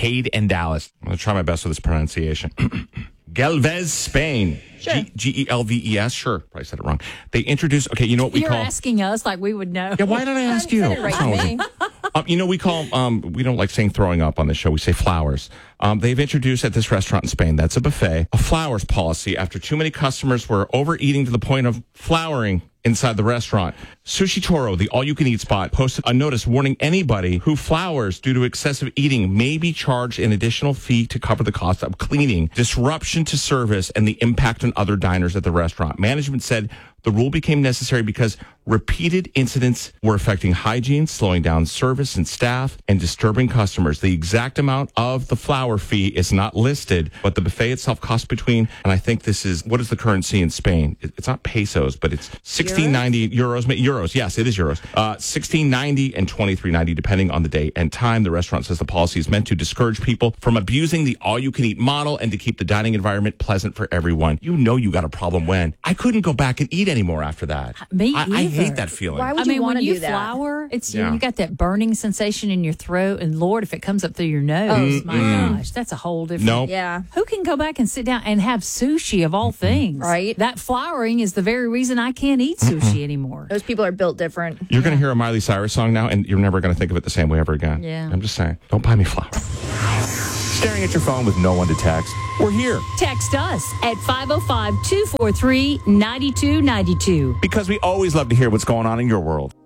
Arcade and Dallas. I'm going to try my best with this pronunciation. Gelves, Spain. Sure. Gelves. Sure. Probably said it wrong. They introduced, okay, you know what we You're call... asking us like we would know. Yeah, why did I ask you? Said it right to me. You know, we call, we don't like saying throwing up on the show. We say flowers. They've introduced at this restaurant in Spain, that's a buffet, a flowers policy after too many customers were overeating to the point of flowering inside the restaurant. Sushi Toro, the all-you-can-eat spot, posted a notice warning anybody who flowers due to excessive eating may be charged an additional fee to cover the cost of cleaning, disruption to service, and the impact on other diners at the restaurant. Management said the rule became necessary because repeated incidents were affecting hygiene, slowing down service and staff, and disturbing customers. The exact amount of the flower fee is not listed, but the buffet itself costs between, and I think this is, what is the currency in Spain? It's not pesos, but it's 16.90 euros. Yes, it is euros. 16.90 and 23.90 depending on the day and time. The restaurant says the policy is meant to discourage people from abusing the all-you-can-eat model and to keep the dining environment pleasant for everyone. You know you got a problem when I couldn't go back and eat anymore after that. Me I either. hate that feeling. Why would you want when to you do that? flour, it's Yeah. you got that burning sensation in your throat, and Lord, if it comes up through your nose, my gosh, that's a whole different. Nope. Yeah. Who can go back and sit down and have sushi of all things? Right. That flouring is the very reason I can't eat sushi anymore. Those people are built different. You're going to hear a Miley Cyrus song now, and you're never going to think of it the same way ever again. Yeah. I'm just saying, don't buy me flowers. Staring at your phone with no one to text. We're here Text us at 505-243-9292. because we always love to hear what's going on in your world.